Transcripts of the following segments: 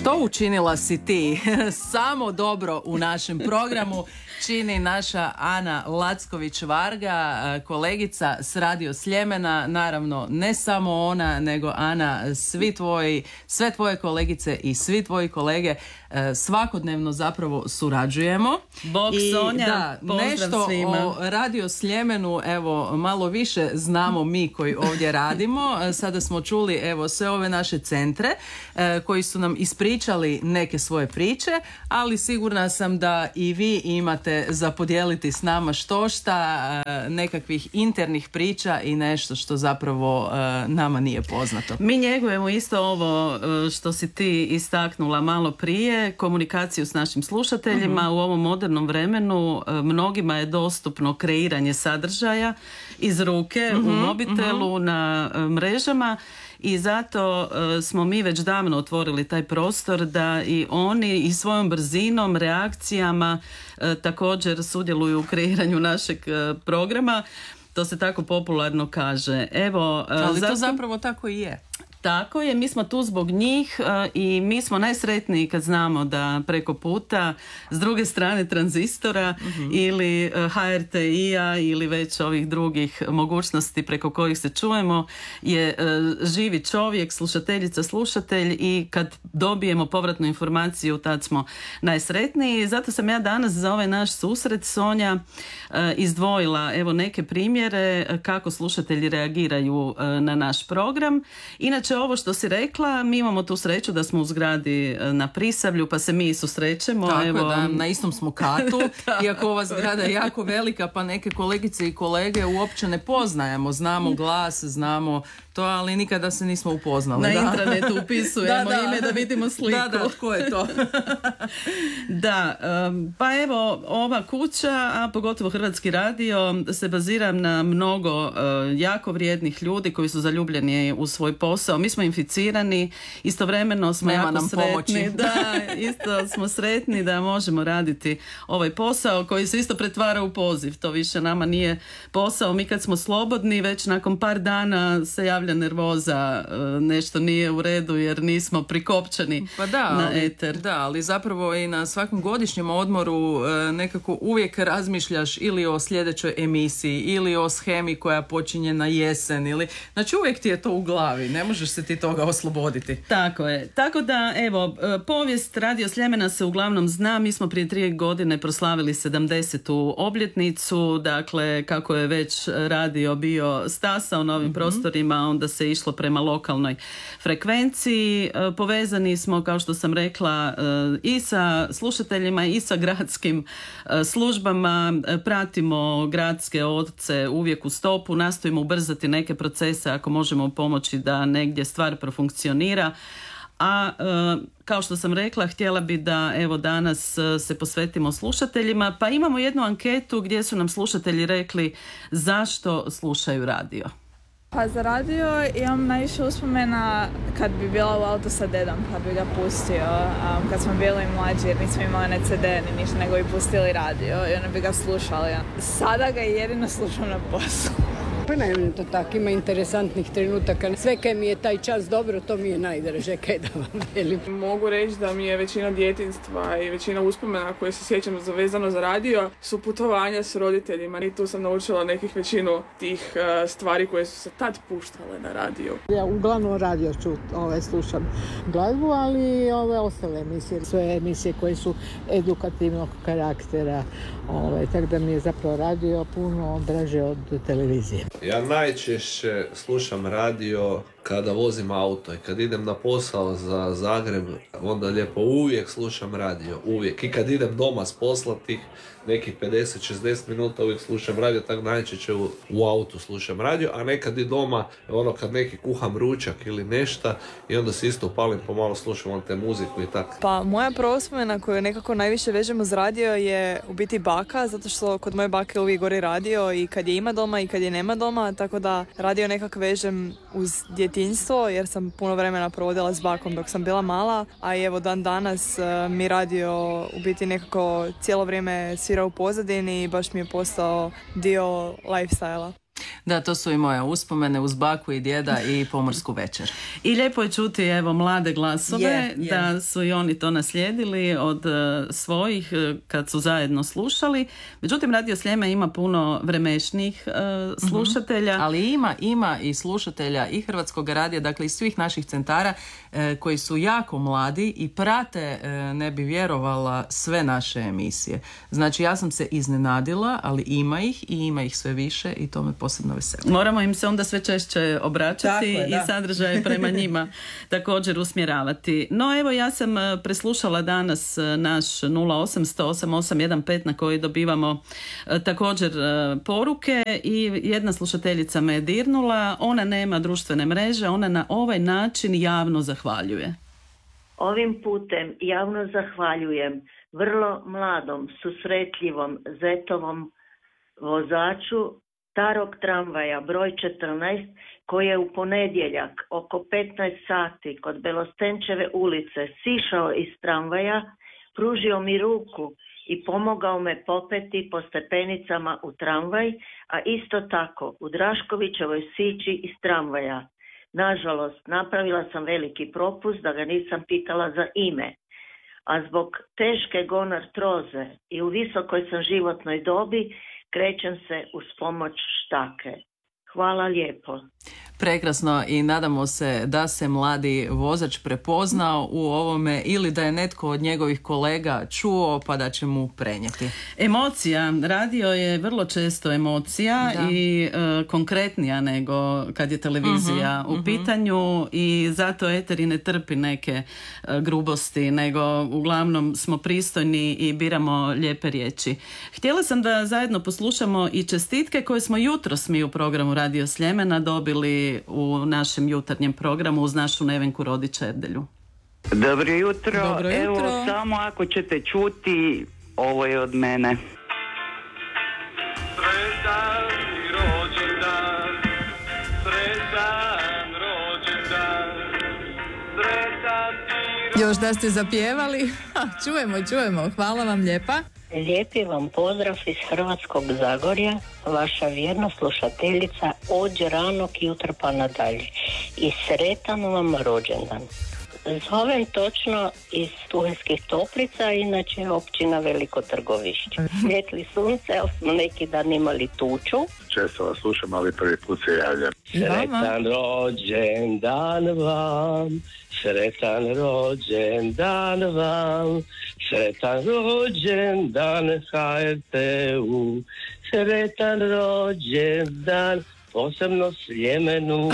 Što učinila si ti? Samo dobro u našem programu čini naša Ana Lacković-Varga, kolegica s Radio Sljemena. Naravno, ne samo ona, nego Ana, sve tvoje kolegice i svi tvoji kolege svakodnevno zapravo surađujemo. Bog Sonja, pozdrav nešto svima. O Radio Sljemenu, evo, malo više znamo mi koji ovdje radimo. Sada smo čuli, evo, sve ove naše centre koji su nam ispričali neke svoje priče, ali sigurna sam da i vi imate za podijeliti s nama štošta, nekakvih internih priča i nešto što zapravo nama nije poznato. Mi njegujemo isto ovo što si ti istaknula malo prije, komunikaciju s našim slušateljima. U ovom modernom vremenu mnogima je dostupno kreiranje sadržaja iz ruke u mobitelu, na mrežama. I zato smo mi već davno otvorili taj prostor da i oni i svojom brzinom, reakcijama također sudjeluju u kreiranju našeg programa. To se tako popularno kaže. Evo, ali to zapravo tako i je. Tako je, mi smo tu zbog njih i mi smo najsretniji kad znamo da preko puta s druge strane tranzistora ili HRTI-a ili već ovih drugih mogućnosti preko kojih se čujemo je živi čovjek, slušateljica, slušatelj i kad dobijemo povratnu informaciju tad smo najsretniji. Zato sam ja danas za ovaj naš susret, Sonja, izdvojila evo neke primjere kako slušatelji reagiraju na naš program. Inače, ovo što si rekla, mi imamo tu sreću da smo u zgradi na Prisavlju, pa se mi susrećemo. Tako evo. je, da, na istom smo katu, iako ova zgrada je jako velika, pa neke kolegice i kolege uopće ne poznajemo. Znamo glas, znamo to, ali nikada se nismo upoznali. Na intranetu upisujemo ime da vidimo sliku. Da, tko je to? Da, pa evo, ova kuća, a pogotovo Hrvatski radio, se bazira na mnogo jako vrijednih ljudi koji su zaljubljeni u svoj posao. Mi smo inficirani, istovremeno smo Nema jako nam sretni. pomoći. Da, isto smo sretni da možemo raditi ovaj posao koji se isto pretvara u poziv. To više nama nije posao. Mi kad smo slobodni, već nakon par dana se javlja nervoza, nešto nije u redu jer nismo prikopčani na eter. Da, ali zapravo i na svakom godišnjem odmoru nekako uvijek razmišljaš ili o sljedećoj emisiji ili o shemi koja počinje na jesen ili, znači uvijek ti je to u glavi, ne možeš se ti toga osloboditi. Tako je. Tako da, evo, povijest Radio Sljemena se uglavnom zna. Mi smo prije 3 godine proslavili 70. obljetnicu, dakle, kako je već radio bio stasao na ovim prostorima, onda se išlo prema lokalnoj frekvenciji. Povezani smo, kao što sam rekla, i sa slušateljima i sa gradskim službama. Pratimo gradske oce uvijek u stopu, nastojimo ubrzati neke procese ako možemo pomoći da negdje stvar profunkcionira. A kao što sam rekla, htjela bi da evo danas se posvetimo slušateljima, pa imamo jednu anketu gdje su nam slušatelji rekli zašto slušaju radio. Pa za radio imam najviše uspomena kad bi bila u autu sa dedom, kad bi ga pustio, kad smo bili mlađi jer nismo imali ne CD ni ništa, nego bi pustili radio i onda bi ga slušali. Sada ga jedino slušam na poslu. Pa ne, to tako, ima interesantnih trenutaka. Sve kaj mi je taj čas dobro, to mi je najdraže, kaj da vam velim. Mogu reći da mi je većina djetinjstva i većina uspomena koje se sjećam vezano za radio su putovanja s roditeljima i tu sam naučila nekih većinu tih stvari koje su se tad puštale na radio. Ja uglavnom radio slušam glazbu, ali ove ostale emisije, sve emisije koje su edukativnog karaktera, tako da mi je zapravo radio puno draže od televizije. Ja najčešće slušam radio kada vozim auto i kad idem na posao za Zagreb, onda lijepo uvijek slušam radio, uvijek. I kad idem doma s posla tih nekih 50-60 minuta uvijek slušam radio, tako najčešće u autu slušam radio, a nekad i doma, kad neki kuham ručak ili nešto i onda se isto upalim pomalo slušam te muziku i tako. Pa moja prva uspomena koju nekako najviše vežem uz radio je u biti baka, zato što kod moje bake uvijek gori radio i kad je ima doma i kad je nema doma, tako da radio nekako vežem uz djetinjstvo jer sam puno vremena provodila s bakom dok sam bila mala, a evo dan danas mi radio u biti nekako cijelo vrijeme svira u pozadini i baš mi je postao dio lifestyle-a. Da, to su i moje uspomene uz baku i djeda i pomorsku večer. I lijepo je čuti evo mlade glasove, da su i oni to naslijedili od svojih kad su zajedno slušali. Međutim, Radio Sljeme ima puno vremešnijih slušatelja. Ali ima i slušatelja i Hrvatskog radija, dakle i svih naših centara koji su jako mladi i prate, ne bi vjerovala, sve naše emisije. Znači, ja sam se iznenadila, ali ima ih i ima ih sve više i to me posebno veseli. Moramo im se onda sve češće obraćati i sadržaje prema njima također usmjeravati. No evo, ja sam preslušala danas naš 08008815 na koji dobivamo također poruke i jedna slušateljica me je dirnula. Ona nema društvene mreže, ona na ovaj način javno zahvaljuje. Ovim putem javno zahvaljujem vrlo mladom, susretljivom zetovom vozaču starog tramvaja broj 14 koji je u ponedjeljak oko 15 sati kod Belostenčeve ulice sišao iz tramvaja, pružio mi ruku i pomogao me popeti po stepenicama u tramvaj, a isto tako u Draškovićevoj sići iz tramvaja. Nažalost, napravila sam veliki propust da ga nisam pitala za ime, a zbog teške gonartroze i u visokoj sam životnoj dobi krećem se uz pomoć štake. Hvala lijepo. Prekrasno i nadamo se da se mladi vozač prepoznao u ovome ili da je netko od njegovih kolega čuo pa da će mu prenijeti. Emocija. Radio je vrlo često emocija i konkretnija nego kad je televizija u pitanju i zato eter i ne trpi neke grubosti, nego uglavnom smo pristojni i biramo lijepe riječi. Htjela sam da zajedno poslušamo i čestitke koje smo jutros mi u programu Radio Sljemena dobili u našem jutarnjem programu uz našu Nevenku Rodić-Erdelju. Dobro jutro. Evo, samo ako ćete čuti, ovo je od mene. Sretan rođendan, sretan rođendan, sretan ti... Još da ste zapjevali? Čujemo. Hvala vam lijepa. Lijepi vam pozdrav iz Hrvatskog Zagorja, vaša vjerna slušateljica od ranog jutra pa nadalje. I sretan vam rođendan. Zovem točno iz Tuheskih Toplica, inače općina Veliko Trgovišće. Svijetli sunce, ali smo neki dan imali tuču. Često vas slušam, ali prvi put se javljam. Sretan rođendan vam, sretan rođendan vam, sretan rođendan HRT-u, sretan rođendan posebno Sljemenu.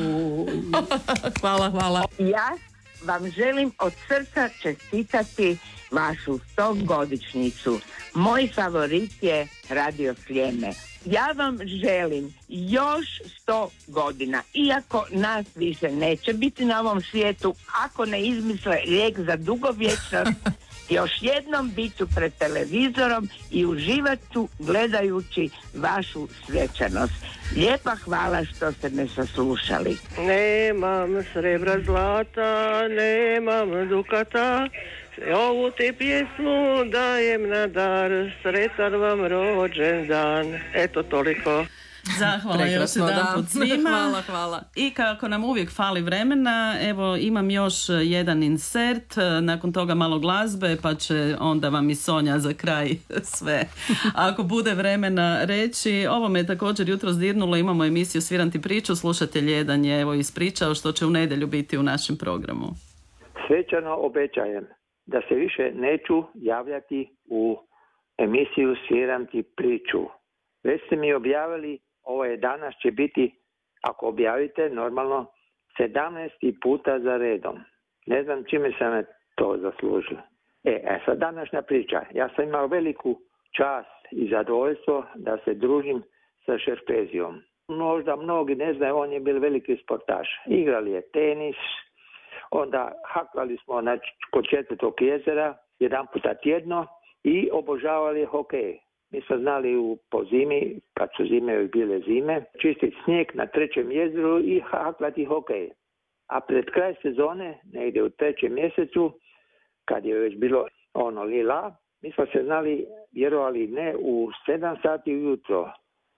Hvala. Ja vam želim od srca čestitati vašu 100-godišnjicu. Moj favorit je Radio Sljeme. Ja vam želim još 100 godina, iako nas više neće biti na ovom svijetu, ako ne izmisle lijek za dugovječnost, još jednom bit ću pred televizorom i uživat ću gledajući vašu svečanost. Lijepa hvala što ste me saslušali. Nemam srebra zlata, nemam dukata, ovu ti pjesmu dajem na dar, sretan vam rođendan. Eto toliko. Zahvala još jedanput svima. Hvala. I kako nam uvijek fali vremena, evo imam još jedan insert, nakon toga malo glazbe, pa će onda vam i Sonja za kraj sve, ako bude vremena, reći. Ovo me je također jutros dirnulo, imamo emisiju Sviram ti priču, slušatelj jedan je evo ispričao što će u nedjelju biti u našem programu. Svečano obećajem da se više neću javljati u emisiju Sviram ti priču. Već ste mi objavili, ovo je danas će biti, ako objavite, normalno 17. puta za redom. Ne znam čime sam to zaslužila. Sad današnja priča. Ja sam imao veliku čast i zadovoljstvo da se družim sa Šerpezijom. Možda mnogi ne znaju, on je bil veliki sportaš. Igrali je tenis, onda haklali smo kod Četvrtog jezera jedan puta tjedno i obožavali hokej. Mi smo znali po zimi, kad su zime bile zime, čistiti snijeg na Trećem jezeru i haklati hokej. A pred kraj sezone, negdje u 3. mjesecu, kad je već bilo lila, mi smo se znali, vjerovali ne, u 7 sati ujutro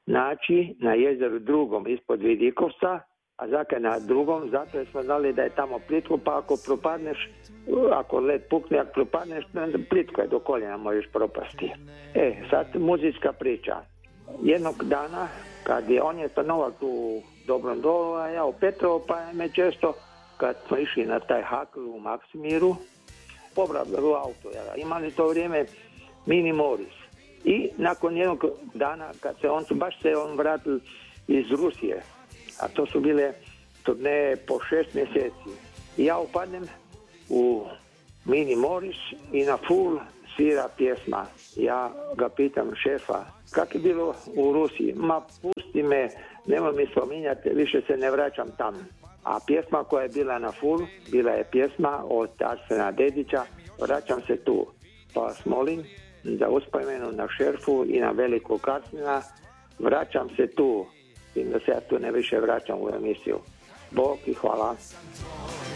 naći na jezeru drugom ispod Vidikovca, a zakaj na drugom? Zato jer smo znali da je tamo plitko, pa ako propadneš, ako led pukne, ako propadneš, plitko je do koljena, možeš propasti. Sad muzička priča. Jednog dana, kad je on je stanoval tu u Dobrom Dolu, a ja u Petrovo, pa me često, kad smo išli na taj hakl u Maksimiru, pobrali u auto. Imali to vrijeme Mini Morris. I nakon jednog dana, kad se on vratil iz Rusije, a to su bile turneje po 6 mjeseci. I ja upadnem u Mini Morris i na full svira pjesma. Ja ga pitam šefa, kak je bilo u Rusiji? Ma pusti me, nemoj mi spominjati, više se ne vraćam tam. A pjesma koja je bila na full, bila je pjesma od Arsena Dedića, Vraćam se tu. Pa vas molim da uspomenu na šerfu i na velikog Karsmina, Vraćam se tu. Da se ja tu ne više vraćam u emisiju. Bog i hvala.